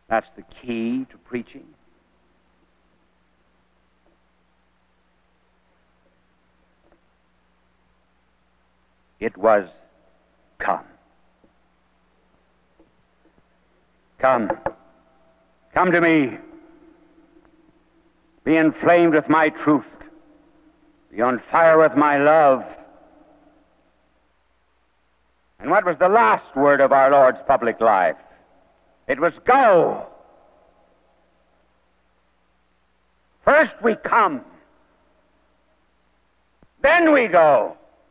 That's the key to preaching. It was, come. Come. Come to me. Be inflamed with my truth. Be on fire with my love. And what was the last word of our Lord's public life? It was, go. First we come, then we go.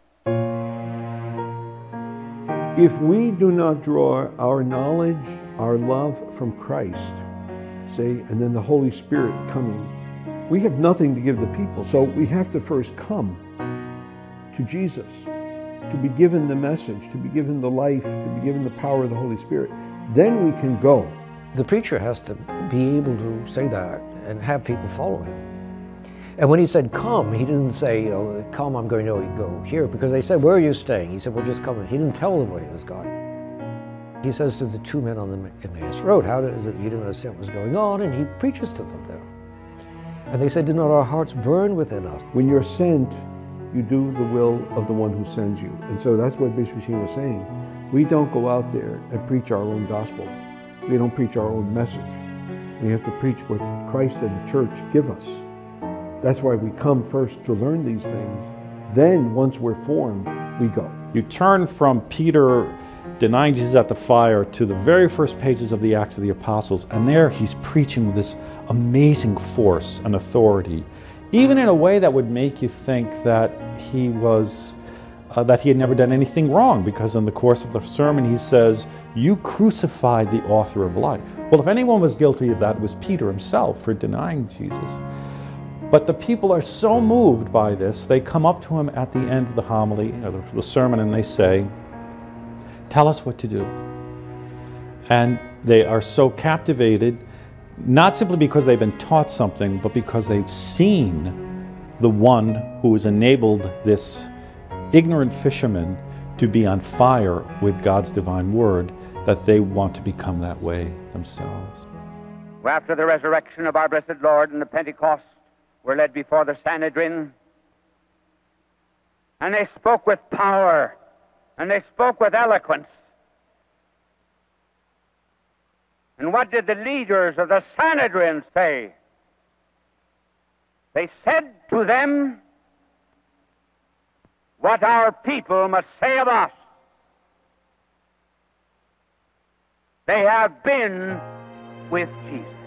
If we do not draw our knowledge, our love from Christ, say, and then the Holy Spirit coming, we have nothing to give the people. So we have to first come to Jesus, to be given the message, to be given the life, to be given the power of the Holy Spirit. Then we can go. The preacher has to be able to say that and have people follow him. And when he said come, he didn't say, come, I'm going to go here, because they said, where are you staying? He said, well, just come. He didn't tell them where he was going. He says to the two men on the Emmaus Road, how is it you didn't understand what was going on? And he preaches to them there. And they said, do not our hearts burn within us? When you're sent, you do the will of the one who sends you. And so that's what Bishop Sheen was saying. We don't go out there and preach our own gospel. We don't preach our own message. We have to preach what Christ and the church give us. That's why we come first to learn these things. Then, once we're formed, we go. You turn from Peter denying Jesus at the fire to the very first pages of the Acts of the Apostles, and there he's preaching with this amazing force and authority, even in a way that would make you think that he had never done anything wrong, because in the course of the sermon he says, you crucified the author of life. Well, if anyone was guilty of that, it was Peter himself for denying Jesus. But the people are so moved by this, they come up to him at the end of the homily, the sermon, and they say, tell us what to do. And they are so captivated, not simply because they've been taught something, but because they've seen the one who has enabled this ignorant fisherman to be on fire with God's divine word, that they want to become that way themselves. After the resurrection of our blessed Lord and the Pentecost, were led before the Sanhedrin, and they spoke with power, and they spoke with eloquence. And what did the leaders of the Sanhedrin say? They said to them, what our people must say of us. They have been with Jesus.